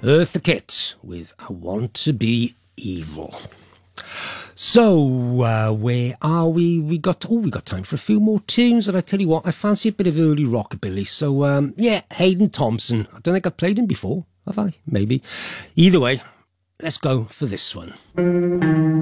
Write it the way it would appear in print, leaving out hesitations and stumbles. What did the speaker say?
Eartha Kitt with I Want to Be Evil. So, where are we? We got time for a few more tunes, and I tell you what, I fancy a bit of early rockabilly. So, yeah, Hayden Thompson. I don't think I've played him before, have I? Maybe. Either way, let's go for this one.